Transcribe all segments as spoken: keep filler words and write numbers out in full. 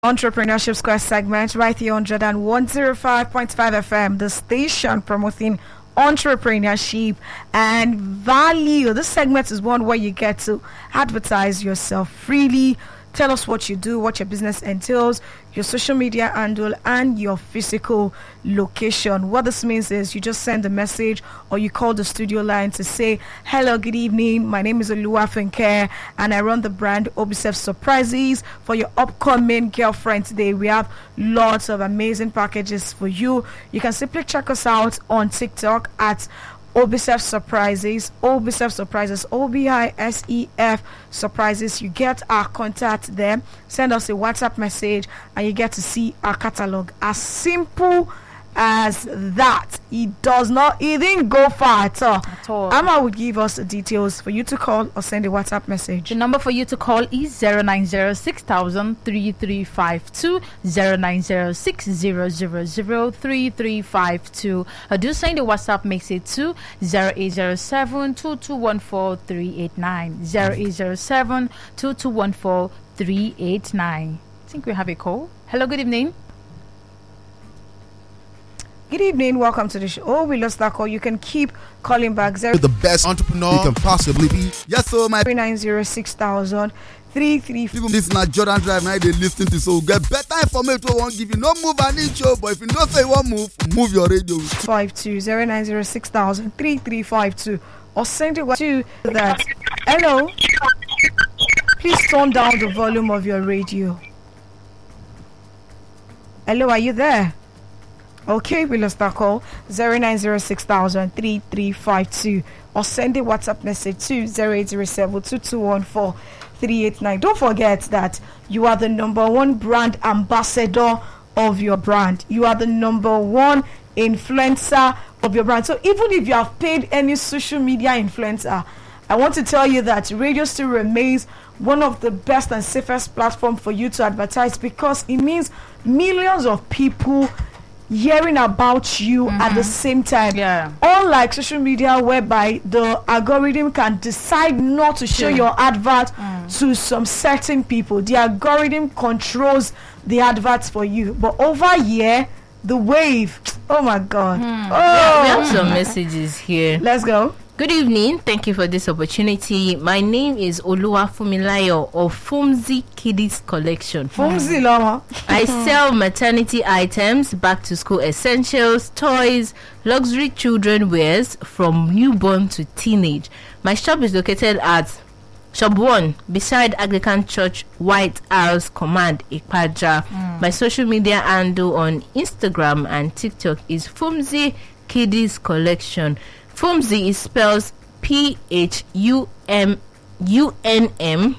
Entrepreneurship Square segment right here on Jordan one oh five point five F M, the station promoting entrepreneurship and value. This segment is one where you get to advertise yourself freely. Tell us what you do, what your business entails, your social media handle, and your physical location. What this means is you just send a message or you call the studio line to say, hello, good evening. My name is Oluwafunke and I run the brand Obisef Surprises. For your upcoming girlfriend today, we have lots of amazing packages for you. You can simply check us out on TikTok at Obisef Surprises, Obisef Surprises, O B I S E F Surprises. You get our contact there. Send us a WhatsApp message and you get to see our catalog. As simple as that. It does not, it didn't go far at all. At all. Amma would give us the details for you to call or send a WhatsApp message. The number for you to call is zero nine zero six thousand three three five two, zero nine zero six zero zero zero three three five two. Or do send a WhatsApp message to zero eight zero seven two two one four three eight nine, zero eight zero seven two two one four three eight nine. I think we have a call. Hello, good evening. Good evening, welcome to the show. Oh, we lost that call. You can keep calling back. Zero the best entrepreneur you can possibly be. Yes, so my three nine zero six thousand three three. People, this is not Jordan Drive. Now they listen to so get better information. Won't give you no move an inch show, but if you don't say you want move, move your radio. Five two zero nine zero six thousand three three five two or send it to that. Hello, please turn down the volume of your radio. Hello, are you there? Okay, we lost that call. zero nine zero six thousand three three five two or send a WhatsApp message to zero eight zero seven two two one four three eight nine. Don't forget that you are the number one brand ambassador of your brand. You are the number one influencer of your brand. So even if you have paid any social media influencer, I want to tell you that radio still remains one of the best and safest platforms for you to advertise, because it means millions of people hearing about you mm-hmm. at the same time. Yeah. Unlike social media, whereby the algorithm can decide not to show yeah. your advert mm. to some certain people. The algorithm controls the adverts for you. But over here, the wave, oh my God. Mm. Oh. We have some messages here. Let's go. Good evening. Thank you for this opportunity. My name is Oluwafumilayo of Fumzi Kiddies Collection. Fumzi Lama. I sell maternity items, back to school essentials, toys, luxury children wears from newborn to teenage. My shop is located at Shop one beside Anglican Church, White House Command, Ikpaja. Mm. My social media handle on Instagram and TikTok is Fumzi Kiddies Collection. Fumzi is spells P H U M U N M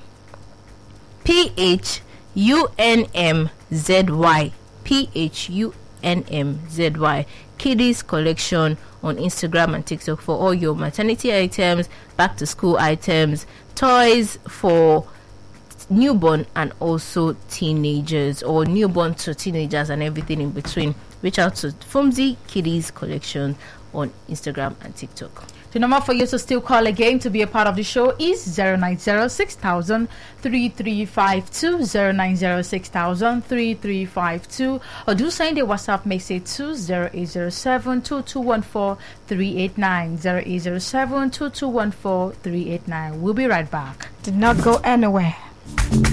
P H U N M Z Y P H U N M Z Y Kiddies Collection on Instagram and TikTok for all your maternity items, back to school items, toys for newborn and also teenagers, or newborn to teenagers and everything in between. Reach out to Fumzi Kiddies Collection on Instagram and TikTok. The number for you to still call again to be a part of the show is zero nine zero six thousand three three five two, zero nine zero six thousand three three five two, or do send a WhatsApp message to zero eight zero seven two two one four three eight nine, zero eight zero seven two two one four three eight nine. We'll be right back. Did not go anywhere.